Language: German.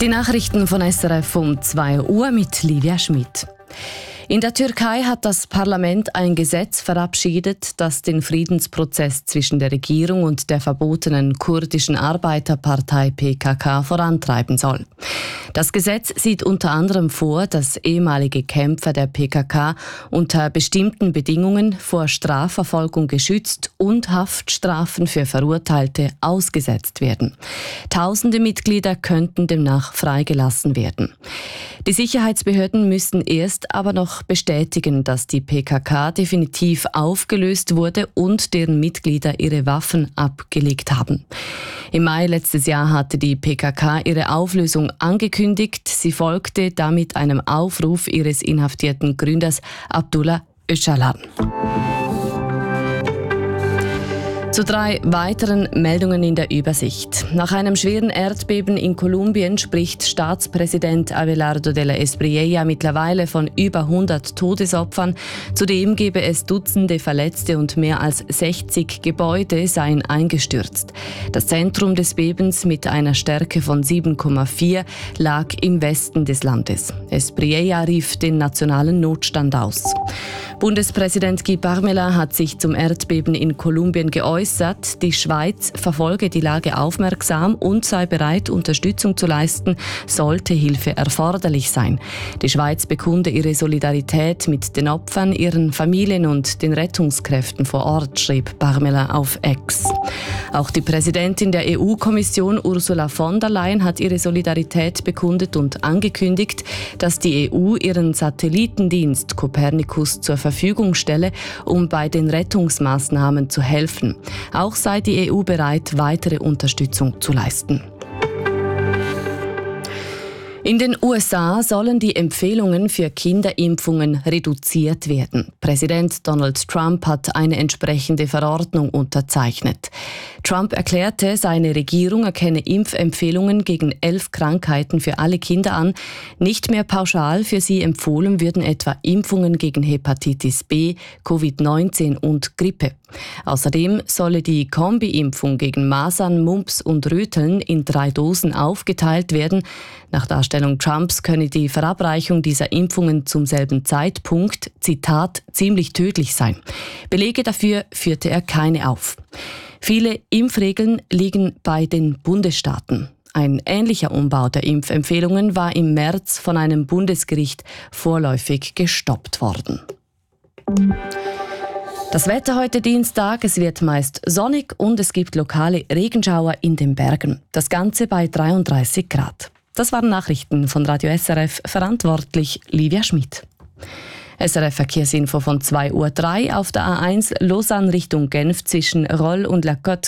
Die Nachrichten von SRF um 2 Uhr mit Livia Schmidt. In der Türkei hat das Parlament ein Gesetz verabschiedet, das den Friedensprozess zwischen der Regierung und der verbotenen kurdischen Arbeiterpartei PKK vorantreiben soll. Das Gesetz sieht unter anderem vor, dass ehemalige Kämpfer der PKK unter bestimmten Bedingungen vor Strafverfolgung geschützt und Haftstrafen für Verurteilte ausgesetzt werden. Tausende Mitglieder könnten demnach freigelassen werden. Die Sicherheitsbehörden müssen erst aber noch bestätigen, dass die PKK definitiv aufgelöst wurde und deren Mitglieder ihre Waffen abgelegt haben. Im Mai letztes Jahr hatte die PKK ihre Auflösung angekündigt. Sie folgte damit einem Aufruf ihres inhaftierten Gründers Abdullah Öcalan. Zu 3 weiteren Meldungen in der Übersicht. Nach einem schweren Erdbeben in Kolumbien spricht Staatspräsident Abelardo de la Espriella mittlerweile von über 100 Todesopfern. Zudem gebe es Dutzende Verletzte und mehr als 60 Gebäude seien eingestürzt. Das Zentrum des Bebens mit einer Stärke von 7,4 lag im Westen des Landes. Espriella rief den nationalen Notstand aus. Bundespräsident Guy Parmelin hat sich zum Erdbeben in Kolumbien geäußert. Die Schweiz verfolge die Lage aufmerksam und sei bereit, Unterstützung zu leisten, sollte Hilfe erforderlich sein. Die Schweiz bekunde ihre Solidarität mit den Opfern, ihren Familien und den Rettungskräften vor Ort, schrieb Parmelin auf X. Auch die Präsidentin der EU-Kommission Ursula von der Leyen hat ihre Solidarität bekundet und angekündigt, dass die EU ihren Satellitendienst Copernicus zur Verfügung stelle, um bei den Rettungsmaßnahmen zu helfen. Auch sei die EU bereit, weitere Unterstützung zu leisten. In den USA sollen die Empfehlungen für Kinderimpfungen reduziert werden. Präsident Donald Trump hat eine entsprechende Verordnung unterzeichnet. Trump erklärte, seine Regierung erkenne Impfempfehlungen gegen 11 Krankheiten für alle Kinder an. Nicht mehr pauschal für sie empfohlen würden etwa Impfungen gegen Hepatitis B, Covid-19 und Grippe. Außerdem solle die Kombi-Impfung gegen Masern, Mumps und Röteln in 3 Dosen aufgeteilt werden. Nach Darstellung Trumps könne die Verabreichung dieser Impfungen zum selben Zeitpunkt, Zitat, ziemlich tödlich sein. Belege dafür führte er keine auf. Viele Impfregeln liegen bei den Bundesstaaten. Ein ähnlicher Umbau der Impfempfehlungen war im März von einem Bundesgericht vorläufig gestoppt worden. Das Wetter heute Dienstag, es wird meist sonnig und es gibt lokale Regenschauer in den Bergen. Das Ganze bei 33 Grad. Das waren Nachrichten von Radio SRF, verantwortlich Livia Schmidt. SRF Verkehrsinfo von 2:03 Uhr auf der A1 Lausanne Richtung Genf zwischen Rolle und La Côte